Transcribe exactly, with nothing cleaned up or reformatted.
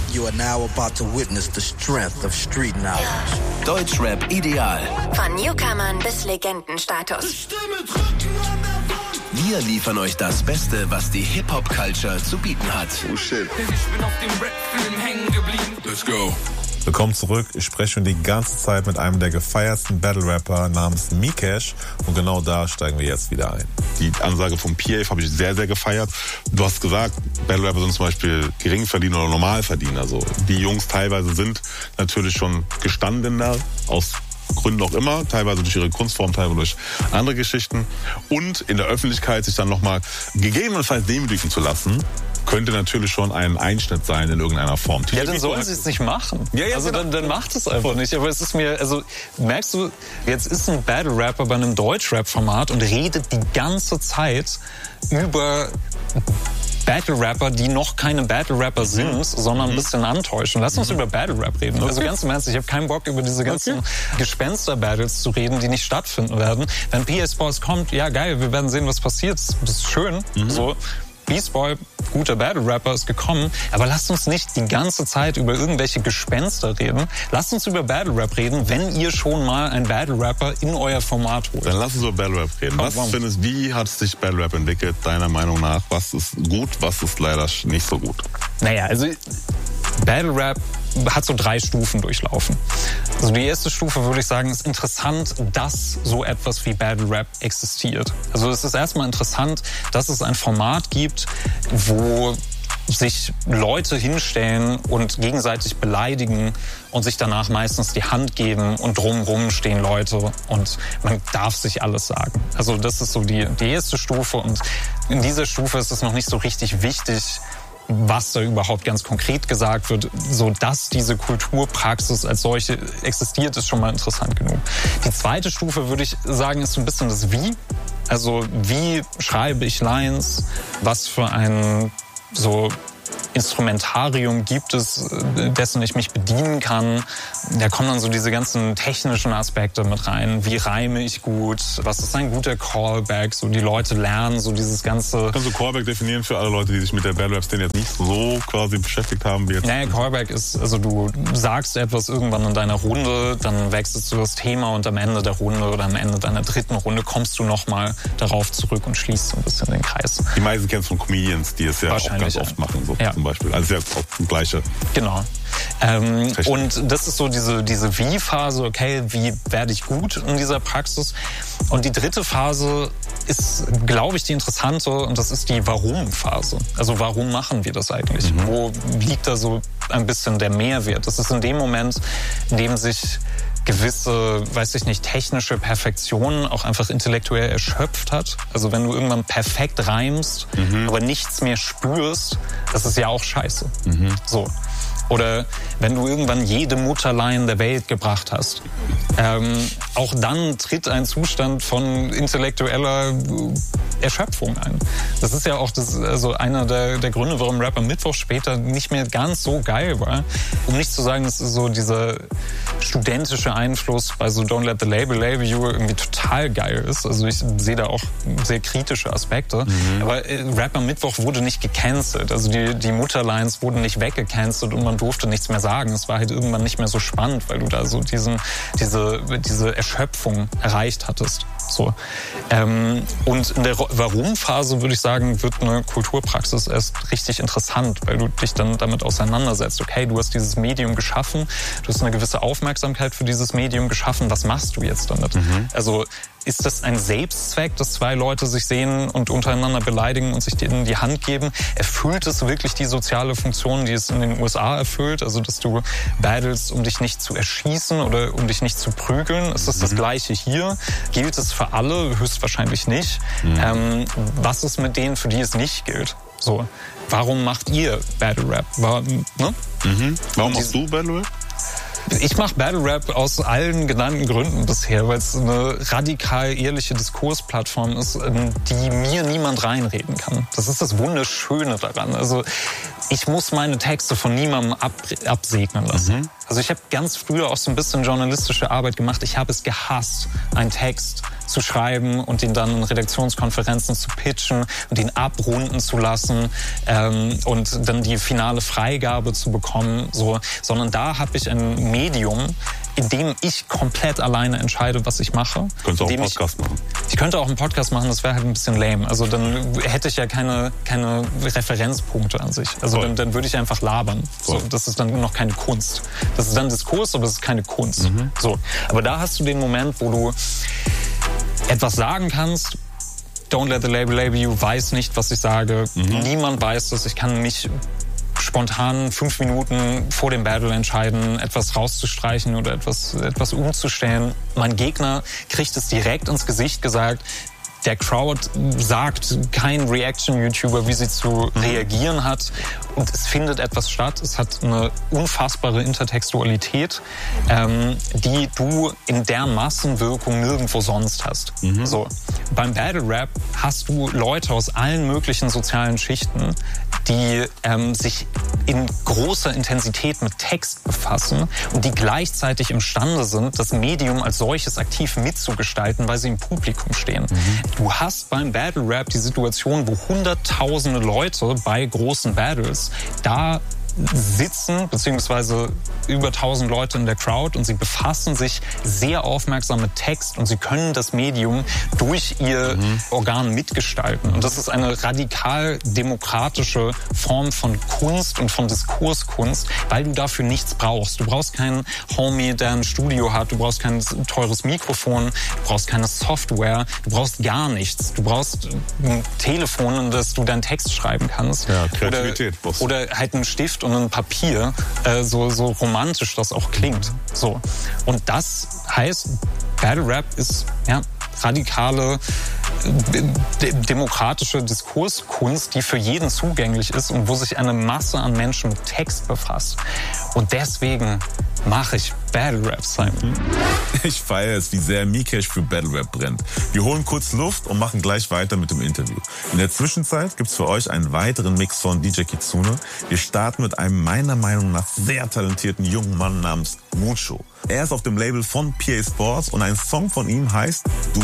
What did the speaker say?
You are now about to witness the strength of street knowledge. Deutschrap ideal. Von Newcomern bis Legendenstatus. Wir liefern euch das Beste, was die Hip-Hop-Culture zu bieten hat. Oh shit. Ich bin auf dem Rap-Film hängen geblieben. Let's go. Willkommen zurück. Ich spreche schon die ganze Zeit mit einem der gefeiertsten Battle-Rapper namens Mikash und genau da steigen wir jetzt wieder ein. Die Ansage vom P A habe ich sehr, sehr gefeiert. Du hast gesagt, Battle-Rapper sind zum Beispiel Geringverdiener oder Normalverdiener. So. Die Jungs teilweise sind natürlich schon gestandener, aus Gründen auch immer, teilweise durch ihre Kunstform, teilweise durch andere Geschichten. Und in der Öffentlichkeit sich dann nochmal gegebenenfalls demütigen zu lassen, könnte natürlich schon ein Einschnitt sein in irgendeiner Form. Ja, dann sollen sie es nicht machen. Ja, ja, also dann, dann macht es einfach nicht. Aber es ist mir, also merkst du, jetzt ist ein Battle-Rapper bei einem Deutsch-Rap-Format und redet die ganze Zeit über Battle-Rapper, die noch keine Battle-Rapper sind, mhm. sondern ein bisschen antäuschen. Lass uns mhm. über Battle-Rap reden. Okay. Also ganz im Ernst, ich habe keinen Bock, über diese ganzen okay. Gespenster-Battles zu reden, die nicht stattfinden werden. Wenn P A Sports kommt, ja geil, wir werden sehen, was passiert. Das ist schön. Mhm. So. Beast Boy, guter Battle-Rapper, ist gekommen. Aber lasst uns nicht die ganze Zeit über irgendwelche Gespenster reden. Lasst uns über Battle-Rap reden, wenn ihr schon mal einen Battle-Rapper in euer Format holt. Dann lass uns über Battle-Rap reden. Was oh, findest, wie hat sich Battle-Rap entwickelt, deiner Meinung nach? Was ist gut, was ist leider nicht so gut? Naja, also Battle-Rap hat so drei Stufen durchlaufen. Also die erste Stufe, würde ich sagen, ist interessant, dass so etwas wie Battle Rap existiert. Also es ist erstmal interessant, dass es ein Format gibt, wo sich Leute hinstellen und gegenseitig beleidigen und sich danach meistens die Hand geben und drumherum stehen Leute und man darf sich alles sagen. Also das ist so die, die erste Stufe und in dieser Stufe ist es noch nicht so richtig wichtig, was da überhaupt ganz konkret gesagt wird, so dass diese Kulturpraxis als solche existiert, ist schon mal interessant genug. Die zweite Stufe, würde ich sagen, ist so ein bisschen das Wie. Also wie schreibe ich Lines, was für ein so Instrumentarium gibt es, dessen ich mich bedienen kann. Da kommen dann so diese ganzen technischen Aspekte mit rein. Wie reime ich gut? Was ist ein guter Callback? So die Leute lernen so dieses ganze... Kannst du Callback definieren für alle Leute, die sich mit der Battle-Rap-Szene jetzt nicht so quasi beschäftigt haben wie jetzt? Naja, Callback ist, also du sagst etwas irgendwann in deiner Runde, dann wechselst du das Thema und am Ende der Runde oder am Ende deiner dritten Runde kommst du nochmal darauf zurück und schließt so ein bisschen den Kreis. Die meisten kennst du von Comedians, die es ja auch ganz oft machen, so ja. zum Beispiel. Also ja auch das Gleiche. Genau. Ähm, und das ist so diese, diese Wie-Phase, okay, wie werde ich gut in dieser Praxis? Und die dritte Phase ist, glaube ich, die interessante und das ist die Warum-Phase. Also warum machen wir das eigentlich? Mhm. Wo liegt da so ein bisschen der Mehrwert? Das ist in dem Moment, in dem sich gewisse, weiß ich nicht, technische Perfektion auch einfach intellektuell erschöpft hat. Also wenn du irgendwann perfekt reimst, mhm. aber nichts mehr spürst, das ist ja auch scheiße. Mhm. So. Oder wenn du irgendwann jede Mutterlein der Welt gebracht hast. Ähm, auch dann tritt ein Zustand von intellektueller Erschöpfung ein. Das ist ja auch das, also einer der, der Gründe, warum Rap am Mittwoch später nicht mehr ganz so geil war. Um nicht zu sagen, dass so dieser studentische Einfluss bei so Don't Let the Label Label You irgendwie total geil ist. Also ich sehe da auch sehr kritische Aspekte. Mhm. Aber Rap am Mittwoch wurde nicht gecancelt. Also die, die Mutterlines wurden nicht weggecancelt und man durfte nichts mehr sagen. Es war halt irgendwann nicht mehr so spannend, weil du da so diesen, diese, diese Erschöpfung erreicht hattest. So. Ähm, und in der Warum-Phase, würde ich sagen, wird eine Kulturpraxis erst richtig interessant, weil du dich dann damit auseinandersetzt. Okay, du hast dieses Medium geschaffen, du hast eine gewisse Aufmerksamkeit für dieses Medium geschaffen. Was machst du jetzt damit? Mhm. Also ist das ein Selbstzweck, dass zwei Leute sich sehen und untereinander beleidigen und sich in die Hand geben? Erfüllt es wirklich die soziale Funktion, die es in den U S A erfüllt? Also, dass du battles, um dich nicht zu erschießen oder um dich nicht zu prügeln? Ist das mhm. das Gleiche hier? Gilt es für alle? Höchstwahrscheinlich nicht. Mhm. Ähm, was ist mit denen, für die es nicht gilt? So, warum macht ihr Battle Rap? War, ne? mhm. Warum machst du Battle Rap? Ich mache Battle Rap aus allen genannten Gründen bisher, weil es eine radikal ehrliche Diskursplattform ist, in die mir niemand reinreden kann. Das ist das Wunderschöne daran. Also ich muss meine Texte von niemandem ab, absegnen lassen. Mhm. Also ich habe ganz früher auch so ein bisschen journalistische Arbeit gemacht. Ich habe es gehasst, einen Text zu schreiben und ihn dann in Redaktionskonferenzen zu pitchen und ihn abrunden zu lassen ähm, und dann die finale Freigabe zu bekommen. So. Sondern da habe ich ein Medium, in dem ich komplett alleine entscheide, was ich mache. Könntest du auch einen Podcast ich, machen? Ich könnte auch einen Podcast machen, das wäre halt ein bisschen lame. Also dann hätte ich ja keine, keine Referenzpunkte an sich. Also dann, dann würde ich einfach labern. So, das ist dann noch keine Kunst. Das ist dann Diskurs, aber es ist keine Kunst. Mhm. So. Aber da hast du den Moment, wo du etwas sagen kannst. Don't let the label label you. Weiß nicht, was ich sage. Mhm. Niemand weiß das. Ich kann mich spontan fünf Minuten vor dem Battle entscheiden, etwas rauszustreichen oder etwas, etwas umzustellen. Mein Gegner kriegt es direkt ins Gesicht gesagt. Der Crowd sagt kein Reaction-YouTuber, wie sie zu reagieren hat. Und es findet etwas statt. Es hat eine unfassbare Intertextualität, ähm, die du in der Massenwirkung nirgendwo sonst hast. Mhm. So. Beim Battle Rap hast du Leute aus allen möglichen sozialen Schichten, die ähm, sich in großer Intensität mit Text befassen und die gleichzeitig imstande sind, das Medium als solches aktiv mitzugestalten, weil sie im Publikum stehen. Mhm. Du hast beim Battle Rap die Situation, wo hunderttausende Leute bei großen Battles da sitzen, beziehungsweise über tausend Leute in der Crowd und sie befassen sich sehr aufmerksam mit Text und sie können das Medium durch ihr mhm. Organ mitgestalten. Und das ist eine radikal demokratische Form von Kunst und von Diskurskunst, weil du dafür nichts brauchst. Du brauchst keinen Homie, der ein Studio hat, du brauchst kein teures Mikrofon, du brauchst keine Software, du brauchst gar nichts. Du brauchst ein Telefon, in das du deinen Text schreiben kannst. Ja, Kreativität. Oder, oder halt einen Stift und ein Papier, äh, so, so romantisch das auch klingt. So. Und das heißt, Battle Rap ist ja radikale de- demokratische Diskurskunst, die für jeden zugänglich ist und wo sich eine Masse an Menschen mit Text befasst. Und deswegen mache ich Battle Rap, Simon. Ich feiere es, wie sehr Mikesh für Battle Rap brennt. Wir holen kurz Luft und machen gleich weiter mit dem Interview. In der Zwischenzeit gibt's für euch einen weiteren Mix von D J Kitsune. Wir starten mit einem meiner Meinung nach sehr talentierten jungen Mann namens Mucho. Er ist auf dem Label von P A Sports und ein Song von ihm heißt Du